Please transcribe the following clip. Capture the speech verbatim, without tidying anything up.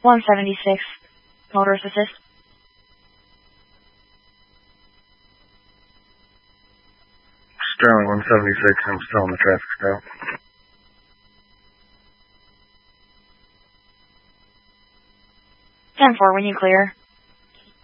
one seventy-six. Motorist assist. Sterling one seventy-six, I'm still in the traffic stop. ten four, when you clear.